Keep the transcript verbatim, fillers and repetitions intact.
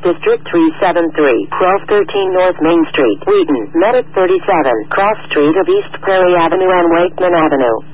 District three seven three, twelve thirteen North Main Street, Wheaton, Medic thirty-seven, Cross Street of East Prairie Avenue and Wakeman Avenue.